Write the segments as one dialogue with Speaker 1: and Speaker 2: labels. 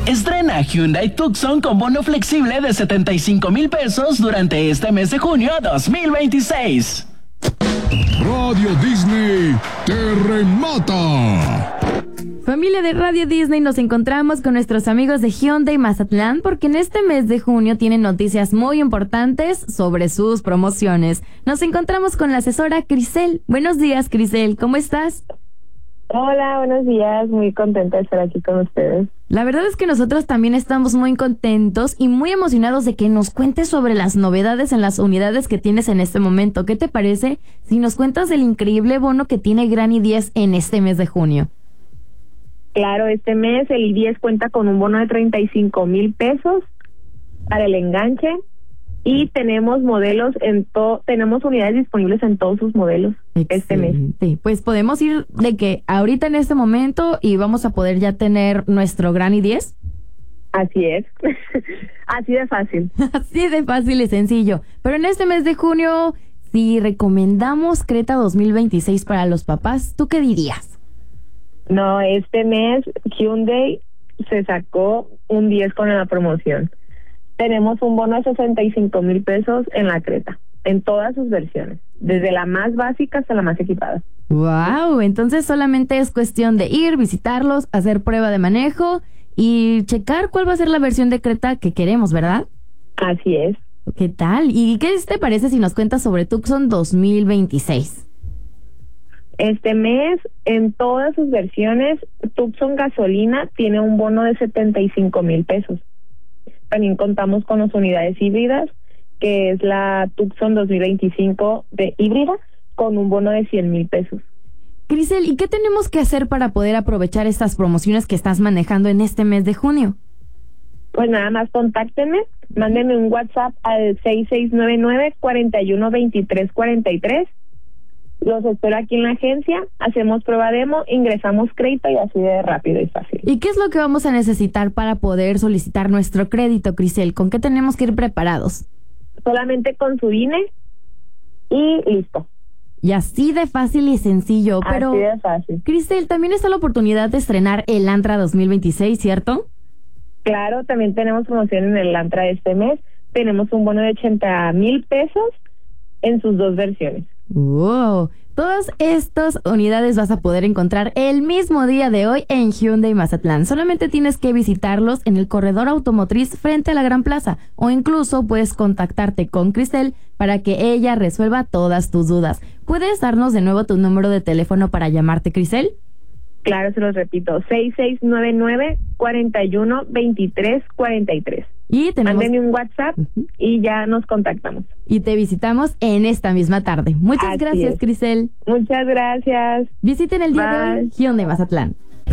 Speaker 1: Estrena Hyundai Tucson con bono flexible de 75,000 pesos durante este mes de junio 2026.
Speaker 2: Radio Disney te remata.
Speaker 3: Familia de Radio Disney, nos encontramos con nuestros amigos de Hyundai Mazatlán porque en este mes de junio tienen noticias muy importantes sobre sus promociones. Nos encontramos con la asesora Crisel. Buenos días, Crisel, ¿cómo estás?
Speaker 4: Hola, buenos días, muy contenta de estar aquí con ustedes.
Speaker 3: La verdad es que nosotros también estamos muy contentos y muy emocionados de que nos cuentes sobre las novedades en las unidades que tienes en este momento. ¿Qué te parece si nos cuentas del increíble bono que tiene Gran I-10 en este mes de junio?
Speaker 4: Claro, este mes el I-10 cuenta con un bono de 35,000 pesos para el enganche y tenemos modelos tenemos unidades disponibles en todos sus modelos. Excelente.
Speaker 3: Este mes. Pues podemos ir de que ahorita en este momento y vamos a poder ya tener nuestro Gran I-10.
Speaker 4: Así es, así de fácil.
Speaker 3: Así de fácil y sencillo. Pero en este mes de junio, si recomendamos Creta 2026 para los papás, ¿tú qué dirías?
Speaker 4: No, este mes Hyundai se sacó un 10 con la promoción. Tenemos un bono de 65,000 pesos en la Creta, en todas sus versiones, desde la más básica hasta la más equipada.
Speaker 3: ¡Wow! Entonces solamente es cuestión de ir, visitarlos, hacer prueba de manejo y checar cuál va a ser la versión de Creta que queremos, ¿verdad?
Speaker 4: Así es.
Speaker 3: ¿Qué tal? ¿Y qué te parece si nos cuentas sobre Tucson 2026?
Speaker 4: Este mes, en todas sus versiones, Tucson gasolina tiene un bono de 75,000 pesos. También contamos con las unidades híbridas, que es la Tucson 2025 de híbrida, con un bono de 100,000 pesos.
Speaker 3: Crisel, ¿y qué tenemos que hacer para poder aprovechar estas promociones que estás manejando en este mes de junio?
Speaker 4: Pues nada más contáctenme, mándenme un WhatsApp al 6699-412343. Los espero aquí en la agencia, hacemos prueba demo, ingresamos crédito y así de rápido y fácil.
Speaker 3: ¿Y qué es lo que vamos a necesitar para poder solicitar nuestro crédito, Crisel? ¿Con qué tenemos que ir preparados?
Speaker 4: Solamente con su INE y listo.
Speaker 3: Y así de fácil y sencillo, pero...
Speaker 4: Así de fácil.
Speaker 3: Crisel, también está la oportunidad de estrenar el Antra 2026, ¿cierto?
Speaker 4: Claro, también tenemos promoción en el Antra de este mes. Tenemos un bono de 80,000 pesos en sus dos versiones.
Speaker 3: ¡Wow! Todas estas unidades vas a poder encontrar el mismo día de hoy en Hyundai Mazatlán. Solamente tienes que visitarlos en el corredor automotriz frente a la Gran Plaza o incluso puedes contactarte con Crisel para que ella resuelva todas tus dudas. ¿Puedes darnos de nuevo tu número de teléfono para llamarte, Crisel?
Speaker 4: Claro, se los repito, 6699-412343.
Speaker 3: Y tenemos...
Speaker 4: Mándenme un WhatsApp y ya nos contactamos.
Speaker 3: Y te visitamos en esta misma tarde. Muchas gracias, Crisel.
Speaker 4: Muchas gracias.
Speaker 3: Visiten el día de hoy Hyundai Mazatlán.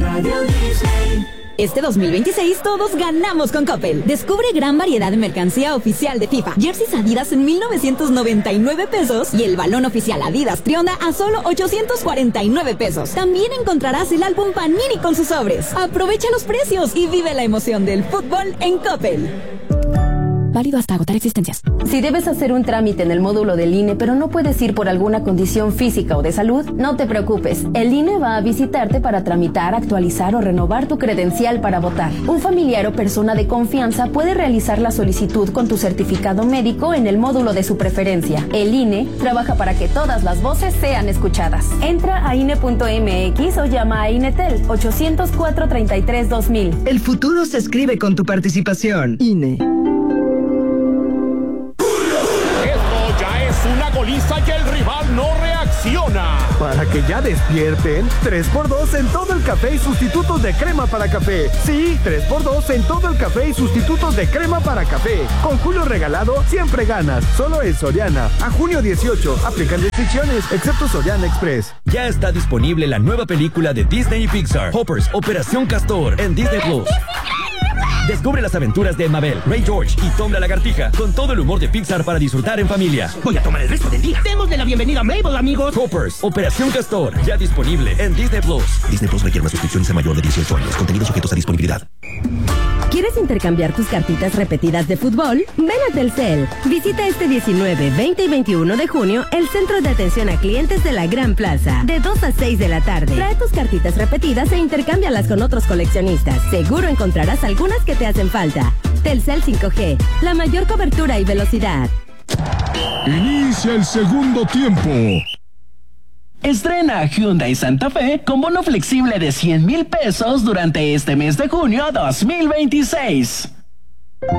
Speaker 5: Este 2026 todos ganamos con Coppel. Descubre gran variedad de mercancía oficial de FIFA. Jerseys Adidas en 1,999 pesos y el balón oficial Adidas Trionda a solo 849 pesos. También encontrarás el álbum Panini con sus sobres. Aprovecha los precios y vive la emoción del fútbol en Coppel. Válido hasta agotar existencias.
Speaker 6: Si debes hacer un trámite en el módulo del INE, pero no puedes ir por alguna condición física o de salud, no te preocupes. El INE va a visitarte para tramitar, actualizar o renovar tu credencial para votar. Un familiar o persona de confianza puede realizar la solicitud con tu certificado médico en el módulo de su preferencia. El INE trabaja para que todas las voces sean escuchadas. Entra a INE.mx o llama a INETEL 800-433-2000.
Speaker 7: El futuro se escribe con tu participación. INE.
Speaker 8: Una goliza y el rival no reacciona.
Speaker 9: Para que ya despierten, 3x2 en todo el café y sustitutos de crema para café. Sí, 3x2 en todo el café y sustitutos de crema para café. Con Julio regalado, siempre ganas. Solo en Soriana. A junio 18. Aplican restricciones, excepto Soriana Express.
Speaker 10: Ya está disponible la nueva película de Disney y Pixar, Hoppers, Operación Castor, en Disney Plus. Descubre las aventuras de Mabel, Ray George y Tom la Lagartija con todo el humor de Pixar para disfrutar en familia.
Speaker 11: Voy a tomar el resto del día. Démosle la bienvenida a Mabel, amigos.
Speaker 10: Hoppers, Operación Castor, ya disponible en Disney Plus.
Speaker 12: Disney Plus requiere una suscripción y ser mayor de 18 años. Contenidos sujetos a disponibilidad.
Speaker 6: ¿Quieres
Speaker 12: ¿Quieres intercambiar tus cartitas repetidas de fútbol? Ven a Telcel. Visita este 19, 20 y 21 de junio el Centro de Atención a Clientes de la Gran Plaza, de 2 a 6 de la tarde. Trae tus cartitas repetidas e intercámbialas con otros coleccionistas. Seguro encontrarás algunas que te hacen falta. Telcel 5G, la mayor cobertura y velocidad.
Speaker 2: Inicia el segundo tiempo.
Speaker 1: Estrena Hyundai Santa Fe con bono flexible de 100,000 pesos durante este mes de junio 2026.